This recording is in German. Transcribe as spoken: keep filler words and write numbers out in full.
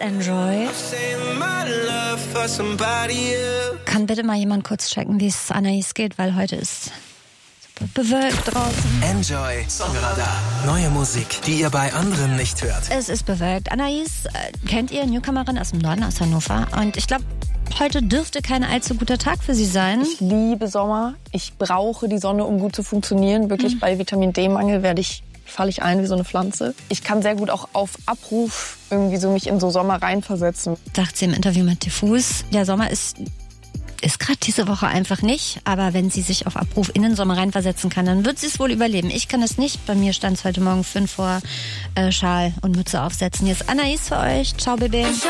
Enjoy. Kann bitte mal jemand kurz checken, wie es Anais geht, weil heute ist super bewölkt draußen. Enjoy Songradar. Neue Musik, die ihr bei anderen nicht hört. Es ist bewölkt. Anais, äh, kennt ihr, Newcomerin aus dem Norden, aus Hannover. Und ich glaube, heute dürfte kein allzu guter Tag für sie sein. Ich liebe Sommer. Ich brauche die Sonne, um gut zu funktionieren. Wirklich, mhm. bei Vitamin D-Mangel werde ich, falle ich ein wie so eine Pflanze. Ich kann sehr gut auch auf Abruf irgendwie so mich in so Sommer reinversetzen. Sagt sie im Interview mit Diffus. Der Sommer ist, ist gerade diese Woche einfach nicht. Aber wenn sie sich auf Abruf in den Sommer reinversetzen kann, dann wird sie es wohl überleben. Ich kann es nicht. Bei mir stand es heute Morgen fünf vor, äh, Schal und Mütze aufsetzen. Jetzt Anais für euch. Ciao, Baby.